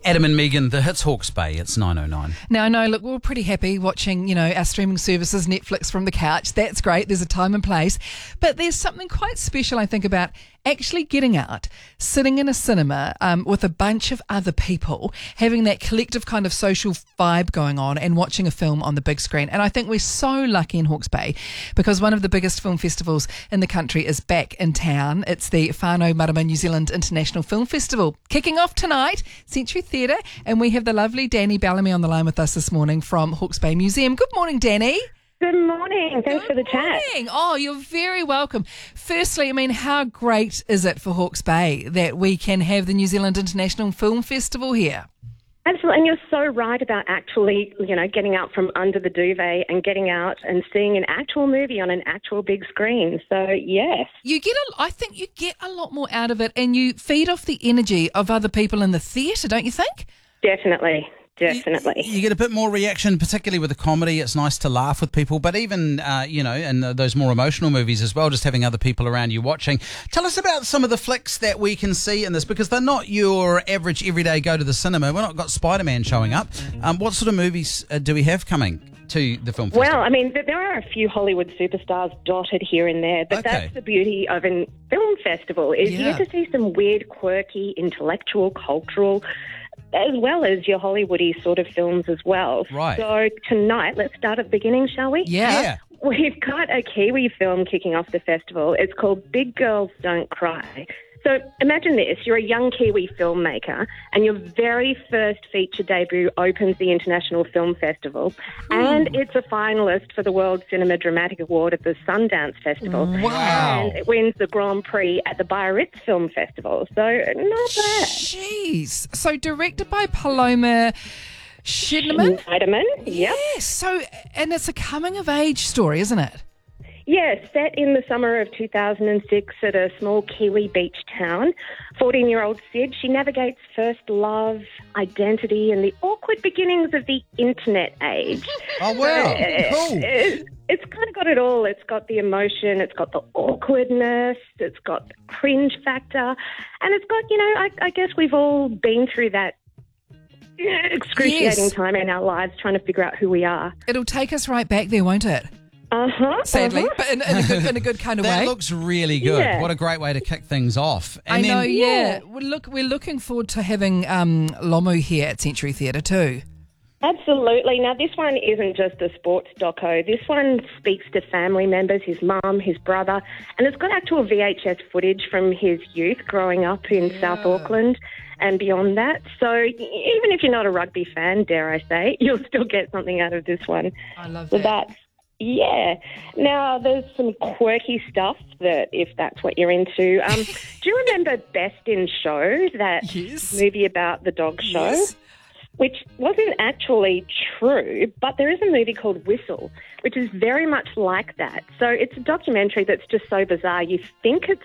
Adam and Megan, the hits Hawke's Bay. It's 9:09. Now, I know, look, we're pretty happy watching, our streaming services, Netflix from the couch. That's great. There's a time and place. But there's something quite special, I think, about actually getting out, sitting in a cinema with a bunch of other people, having that collective kind of social vibe going on and watching a film on the big screen. And I think we're so lucky in Hawke's Bay because one of the biggest film festivals in the country is back in town. It's the Whānau Marama New Zealand International Film Festival. Kicking off tonight, Century Theatre, and we have the lovely Danny Bellamy on the line with us this morning from Hawke's Bay Museum. Good morning, Danny. Good morning. Thanks for the chat. Oh, you're very welcome. Firstly, I mean, how great is it for Hawke's Bay that we can have the New Zealand International Film Festival here? Absolutely, and you're so right about actually, getting out from under the duvet and getting out and seeing an actual movie on an actual big screen. So, yes. I think you get a lot more out of it and you feed off the energy of other people in the theatre, don't you think? Definitely. You get a bit more reaction, particularly with the comedy. It's nice to laugh with people, but even, in those more emotional movies as well, just having other people around you watching. Tell us about some of the flicks that we can see in this, because they're not your average everyday go to the cinema. We've not got Spider-Man showing up. What sort of movies do we have coming to the film festival? Well, I mean, there are a few Hollywood superstars dotted here and there, but that's the beauty of a film festival, is you get to see some weird, quirky, intellectual, cultural, as well as your Hollywoody sort of films as well. Right. So tonight, let's start at the beginning, shall we? Yeah. We've got a Kiwi film kicking off the festival. It's called Big Girls Don't Cry. So imagine this, you're a young Kiwi filmmaker and your very first feature debut opens the International Film Festival and it's a finalist for the World Cinema Dramatic Award at the Sundance Festival. Wow. And it wins the Grand Prix at the Biarritz Film Festival. So not bad. Jeez. So directed by Paloma Schneiderman? Schneiderman, yep. Yes. So, and it's a coming-of-age story, isn't it? Yes, set in the summer of 2006 at a small Kiwi beach town. 14-year-old Sid, she navigates first love, identity, and the awkward beginnings of the internet age. Oh, wow. Cool. It's kind of got it all. It's got the emotion, it's got the awkwardness, it's got the cringe factor, and it's got, I guess we've all been through that excruciating time in our lives trying to figure out who we are. It'll take us right back there, won't it? Sadly, but in a good kind of way. That looks really good. Yeah. What a great way to kick things off. And I know, then, yeah. We're looking forward to having Lomu here at Century Theatre too. Absolutely. Now, this one isn't just a sports doco. This one speaks to family members, his mum, his brother, and it's got actual VHS footage from his youth growing up in South Auckland and beyond that. So even if you're not a rugby fan, dare I say, you'll still get something out of this one. I love that. Yeah. Now, there's some quirky stuff that, if that's what you're into. Do you remember Best in Show, that movie about the dog show? Yes. Which wasn't actually true, but there is a movie called Whistle, which is very much like that. So it's a documentary that's just so bizarre. You think it's